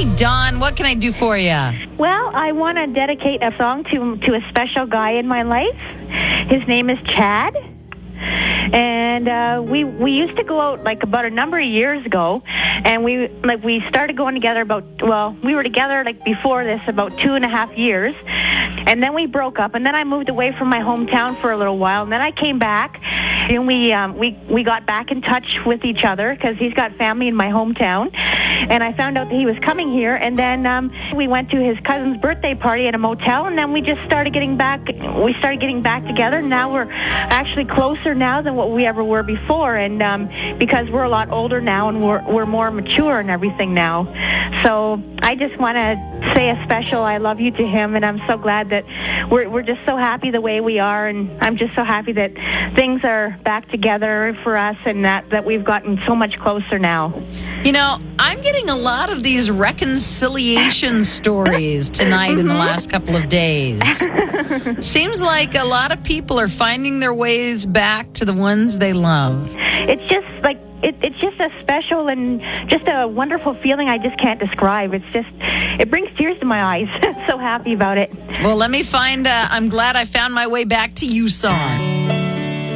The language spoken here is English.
Hi, Dawn. What can I do for you? Well, I want to dedicate a song to a special guy in my life. His name is Chad. And we used to go out like about a number of years ago, and we started going together we were together like before this about 2.5 years, and then we broke up, and then I moved away from my hometown for a little while, and then I came back, and we got back in touch with each other because he's got family in my hometown, and I found out that he was coming here, and then we went to his cousin's birthday party at a motel, and then we just started getting back. We started getting back together. Now we're actually closer now than what we ever were before, and because we're a lot older now and we're more mature and everything now. So I just want to say a special I love you to him, and I'm so glad that we're just so happy the way we are, and I'm just so happy that things are back together for us, and that we've gotten so much closer now. You know, I'm getting a lot of these reconciliation stories tonight in the last couple of days. Seems like a lot of people are finding their ways back to the ones they love. It's just like it's just a special and just a wonderful feeling I just can't describe. It brings tears to my eyes. So happy about it. Well, let me find I'm Glad I Found My Way Back to You song.